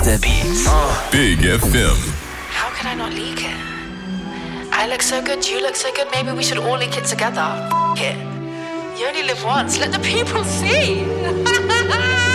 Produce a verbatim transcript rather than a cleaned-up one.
the beats. Uh. Big F M. How could I not leak it? I look so good, you look so good, maybe we should all leak it together. F it. You only live once, let the people see.